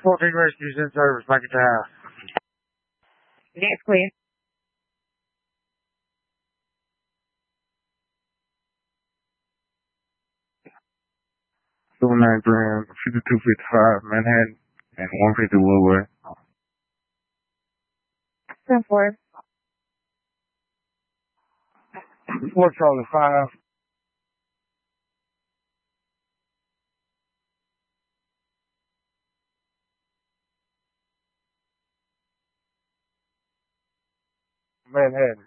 14 rescues in service. Make it to house. Yes, clear. Seven nine three 5255 Manhattan and 150 Woodward. 10-4. Fort Charlie 5. Manhattan.